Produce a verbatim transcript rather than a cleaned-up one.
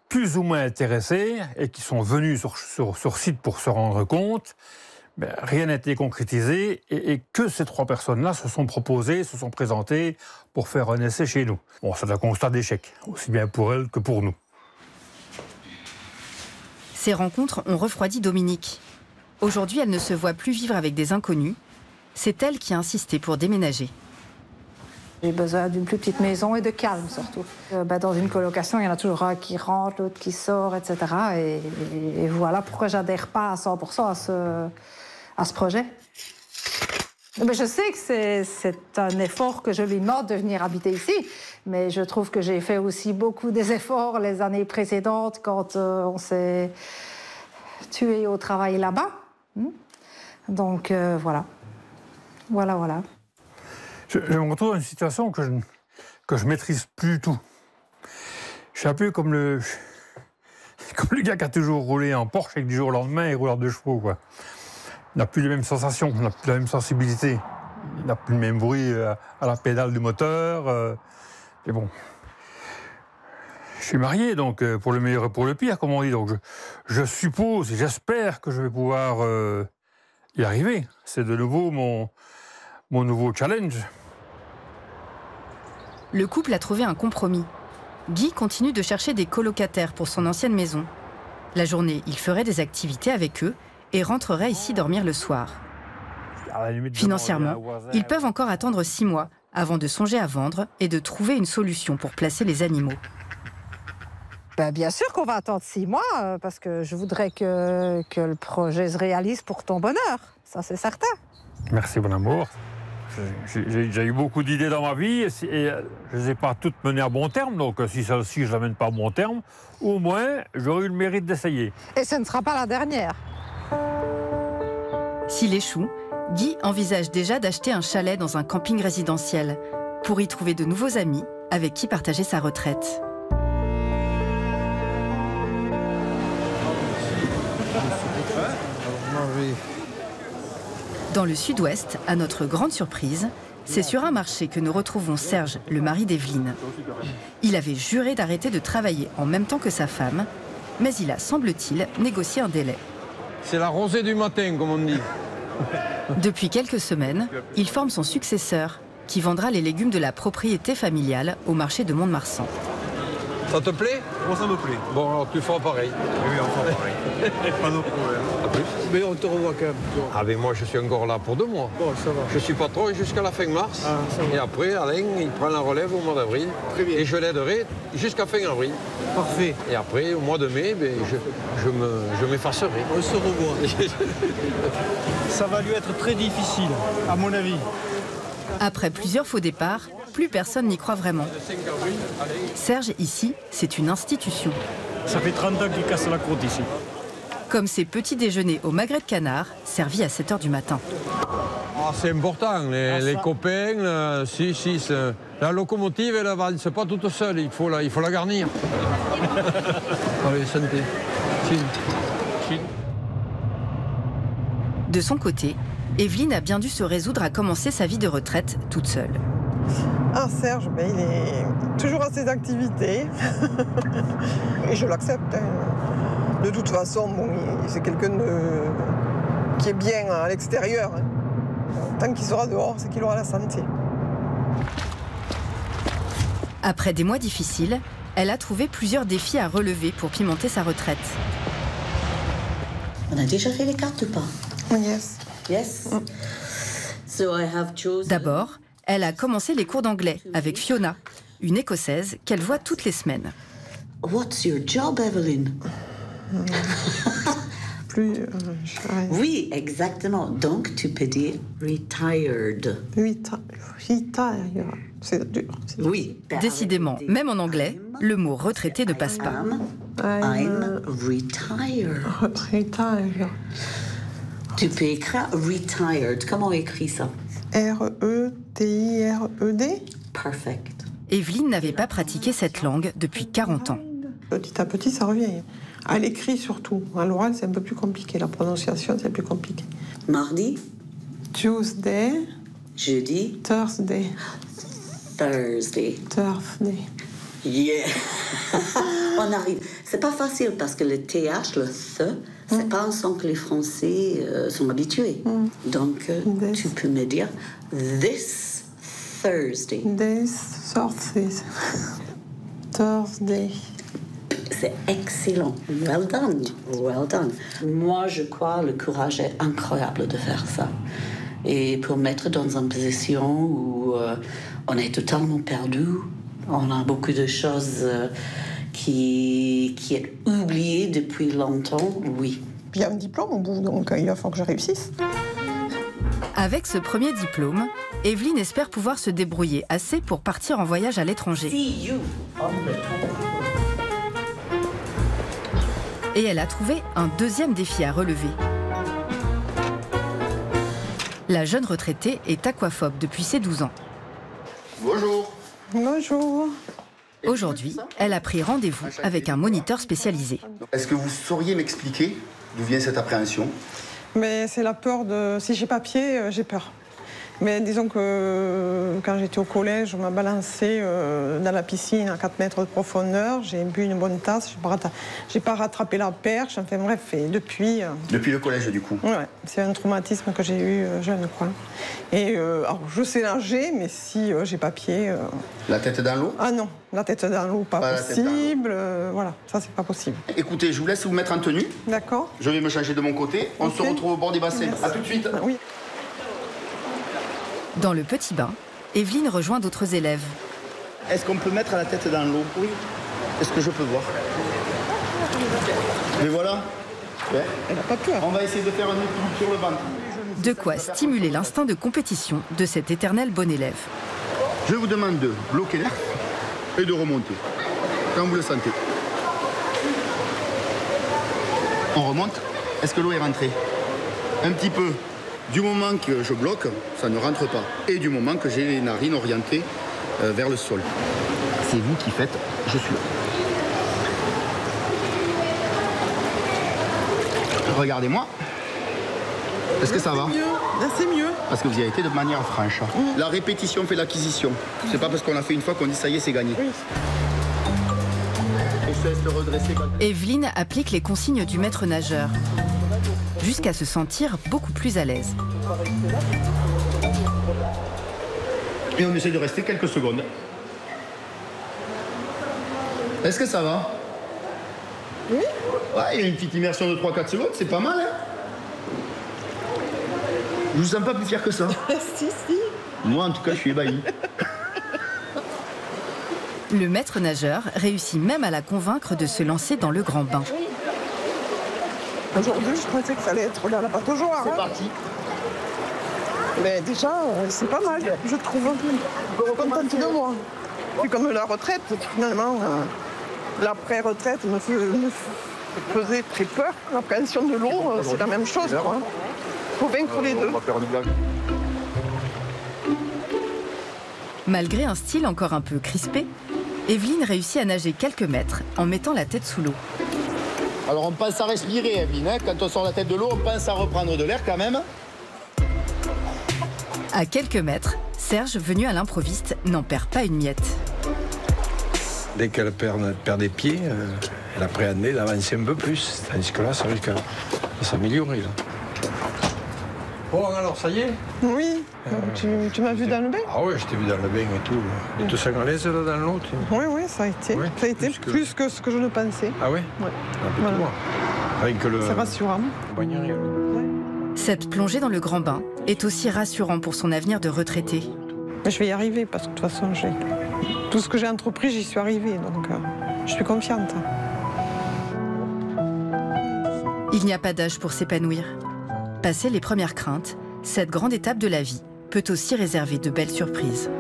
plus ou moins intéressés et qui sont venus sur, sur, sur site pour se rendre compte, ben, rien n'a été concrétisé et, et que ces trois personnes-là se sont proposées, se sont présentées pour faire un essai chez nous. Bon, c'est un constat d'échec, aussi bien pour elles que pour nous. Ces rencontres ont refroidi Dominique. Aujourd'hui, elle ne se voit plus vivre avec des inconnus. C'est elle qui a insisté pour déménager. J'ai besoin d'une plus petite maison et de calme surtout. Euh, ben, dans une colocation, il y en a toujours un qui rentre, l'autre qui sort, et cetera. Et, et, et voilà pourquoi j'adhère pas à cent pour cent à ce, à ce projet. Ben, je sais que c'est, c'est un effort que je lui demande de venir habiter ici, mais je trouve que j'ai fait aussi beaucoup des efforts les années précédentes quand euh, on s'est tué au travail là-bas. Donc euh, voilà, voilà, voilà. Je, je me retrouve dans une situation que je que je maîtrise plus du tout. Je suis un peu comme le comme le gars qui a toujours roulé en Porsche avec du jour au lendemain et rouleur de chevaux, quoi. Il n'a plus les mêmes sensations, il n'a plus la même sensibilité, il n'a plus le même bruit à la pédale du moteur. Euh, et bon, je suis marié, donc pour le meilleur et pour le pire, comme on dit. Donc je, je suppose et j'espère que je vais pouvoir euh, y arriver. C'est de nouveau mon mon nouveau challenge. Le couple a trouvé un compromis. Guy continue de chercher des colocataires pour son ancienne maison. La journée, il ferait des activités avec eux et rentrerait ici dormir le soir. Financièrement, ils peuvent encore attendre six mois avant de songer à vendre et de trouver une solution pour placer les animaux. Ben, bien sûr qu'on va attendre six mois, euh, parce que je voudrais que, que le projet se réalise pour ton bonheur. Ça, c'est certain. Merci, mon amour. J'ai, j'ai, j'ai eu beaucoup d'idées dans ma vie et, et je ne les ai pas toutes menées à bon terme. Donc, si celle-ci, je ne l'amène pas à bon terme, au moins, j'aurai eu le mérite d'essayer. Et ce ne sera pas la dernière. S'il échoue, Guy envisage déjà d'acheter un chalet dans un camping résidentiel pour y trouver de nouveaux amis avec qui partager sa retraite. Dans le sud-ouest, à notre grande surprise, c'est sur un marché que nous retrouvons Serge, le mari d'Evelyne. Il avait juré d'arrêter de travailler en même temps que sa femme, mais il a, semble-t-il, négocié un délai. C'est la rosée du matin, comme on dit. Depuis quelques semaines, il forme son successeur, qui vendra les légumes de la propriété familiale au marché de Mont-de-Marsan. Ça te plaît? Moi, ça me plaît. Bon, alors tu feras pareil. Oui, on fera pareil. Pas de problème. À plus. Mais on te revoit quand même. Ah, mais moi, je suis encore là pour deux mois. Bon, ça va. Je suis patron jusqu'à la fin mars. Ah, ça va. Et après, Alain, il prend la relève au mois d'avril. Très bien. Et je l'aiderai jusqu'à fin avril. Parfait. Et après, au mois de mai, ben, je, je, me, je m'effacerai. On se revoit. Ça va lui être très difficile, à mon avis. Après plusieurs faux départs, plus personne n'y croit vraiment. Serge, ici, c'est une institution. Ça fait trente ans qu'il casse la croûte ici. Comme ses petits déjeuners au magret de canard, servis à sept heures du matin. Ah, c'est important, les, ah, les copains, euh, si, si, c'est... la locomotive, elle avance pas toute seule, il faut la, il faut la garnir. Allez, santé. Chill. Chill. De son côté, Evelyne a bien dû se résoudre à commencer sa vie de retraite toute seule. Ah, Serge, ben, il est toujours à ses activités. Et je l'accepte. Hein. De toute façon, bon, c'est quelqu'un de... qui est bien à l'extérieur. Hein. Tant qu'il sera dehors, c'est qu'il aura la santé. Après des mois difficiles, elle a trouvé plusieurs défis à relever pour pimenter sa retraite. On a déjà fait les cartes ou pas? Yes. Yes. Mm. So I have chosen... D'abord, elle a commencé les cours d'anglais avec Fiona, une Écossaise qu'elle voit toutes les semaines. What's your job, Evelyn? Plus... Euh, oui, exactement. Donc, tu peux dire retired. Retired. C'est dur. C'est dur. Oui. Décidément, même en anglais, le mot retraité ne passe pas. I'm, I'm retired. Retired. Tu peux écrire retired. Comment on écrit ça? R E T I R E D. Perfect. Evelyne n'avait pas pratiqué cette langue depuis quarante ans. Petit à petit, ça revient. À l'écrit surtout. À l'oral, c'est un peu plus compliqué. La prononciation, c'est plus compliqué. Mardi. Tuesday. Jeudi. Thursday. Thursday. Thursday. Yeah. On arrive. C'est pas facile parce que le T H, le th, c'est mm. pas un son que les Français euh, sont habitués. Mm. Donc, euh, tu peux me dire this Thursday. This Thursday. Thursday. C'est excellent. Well done. Well done. Moi, je crois le courage est incroyable de faire ça. Et pour mettre dans une position où euh, on est totalement perdu, on a beaucoup de choses euh, qui, qui est oubliées depuis longtemps, oui. Il y a un diplôme au bout, donc il va falloir que je réussisse. Avec ce premier diplôme, Evelyne espère pouvoir se débrouiller assez pour partir en voyage à l'étranger. See you on the top. Et elle a trouvé un deuxième défi à relever. La jeune retraitée est aquaphobe depuis ses douze ans. Bonjour. Bonjour. Aujourd'hui, elle a pris rendez-vous avec un moniteur spécialisé. Est-ce que vous sauriez m'expliquer d'où vient cette appréhension? Mais c'est la peur de... Si j'ai pas pied, j'ai peur. Mais disons que quand j'étais au collège, on m'a balancé dans la piscine à quatre mètres de profondeur. J'ai bu une bonne tasse, j'ai pas, j'ai pas rattrapé la perche. Enfin bref, et depuis... Depuis le collège, du coup? Ouais, c'est un traumatisme que j'ai eu jeune, quoi. Et euh, alors, je sais nager, mais si euh, j'ai pas pied... Euh... La tête dans l'eau? Ah non, la tête dans l'eau, pas, pas possible. Euh, voilà, ça c'est pas possible. Écoutez, je vous laisse vous mettre en tenue. D'accord. Je vais me changer de mon côté. On okay. se retrouve au bord des bassins. Merci. À tout de suite. Oui. Dans le petit bain, Evelyne rejoint d'autres élèves. Est-ce qu'on peut mettre la tête dans l'eau? Oui. Est-ce que je peux voir? Mais voilà. Ouais. Elle n'a pas peur. On va essayer de faire un équilibre sur le ventre. De quoi stimuler l'instinct de compétition de cet éternel bon élève. Je vous demande de bloquer l'air et de remonter, quand vous le sentez. On remonte. Est-ce que l'eau est rentrée? Un petit peu. Du moment que je bloque, ça ne rentre pas. Et du moment que j'ai les narines orientées euh, vers le sol. C'est vous qui faites, je suis là. Regardez-moi. Est-ce que ça va? C'est mieux. Là, c'est mieux. Parce que vous y avez été de manière franche. Mmh. La répétition fait l'acquisition. C'est pas parce qu'on l'a fait une fois qu'on dit ça y est, c'est gagné. Oui. Et je te laisse te redresser. Evelyne applique les consignes du maître nageur, jusqu'à se sentir beaucoup plus à l'aise. Et on essaie de rester quelques secondes. Est-ce que ça va? Oui. Ouais, il y a une petite immersion de trois quatre secondes, c'est pas mal, hein? Je vous sens pas plus fier que ça. Si, si. Moi, en tout cas, je suis ébahi. Le maître nageur réussit même à la convaincre de se lancer dans le grand bain. Aujourd'hui, je pensais que ça allait être là, la pataugeoire. C'est hein. parti. Mais déjà, euh, c'est pas mal, je trouve. Je suis contente de moi. Puis comme la retraite, finalement, euh, l'après-retraite me, fais, me faisait très peur. L'appréhension de l'eau, euh, c'est la même chose. Il faut vaincre les deux. Malgré un style encore un peu crispé, Evelyne réussit à nager quelques mètres en mettant la tête sous l'eau. Alors on pense à respirer, Evelyne. Hein. Quand on sort la tête de l'eau, on pense à reprendre de l'air quand même. À quelques mètres, Serge, venu à l'improviste, n'en perd pas une miette. Dès qu'elle perd, perd des pieds, euh, elle appréhende d'avancer un peu plus. Tandis que là, ça risque de s'améliorer. Bon, alors, ça y est? Oui. Euh, tu tu m'as vu dans le bain? Ah oui, je t'ai vu dans le bain et tout. Et tu te sens à l'aise là dans l'eau? Oui, oui, ça a été. Oui, ça a été plus, plus que... que ce que je ne pensais. Ah oui? Oui. Voilà. Avec le... C'est rassurant. Ouais. Cette plongée dans le grand bain est aussi rassurant pour son avenir de retraité. Mais je vais y arriver parce que de toute façon, j'ai... tout ce que j'ai entrepris, j'y suis arrivée. Donc, euh, je suis confiante. Il n'y a pas d'âge pour s'épanouir. Passé les premières craintes, cette grande étape de la vie peut aussi réserver de belles surprises.